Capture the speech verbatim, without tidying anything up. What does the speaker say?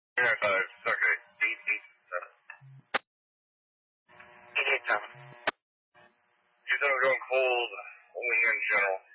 Yeah, uh, it's okay. Eight, eight, seven. eight eight seven. You said I'm going cold, only in general.